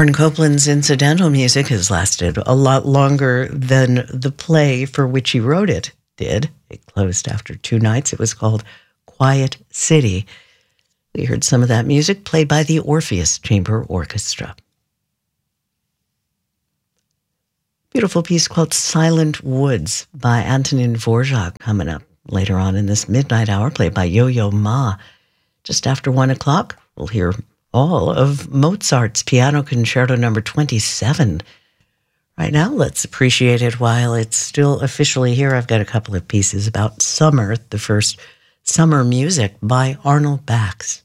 Aaron Copland's incidental music has lasted a lot longer than the play for which he wrote it did. It closed after 2 nights. It was called Quiet City. We heard some of that music played by the Orpheus Chamber Orchestra. Beautiful piece called Silent Woods by Antonin Dvorak coming up later on in this midnight hour, played by Yo-Yo Ma. Just after 1 o'clock, we'll hear all of Mozart's Piano Concerto number 27. Right now, let's appreciate it while it's still officially here. I've got a couple of pieces about summer. The first, Summer Music by Arnold Bax.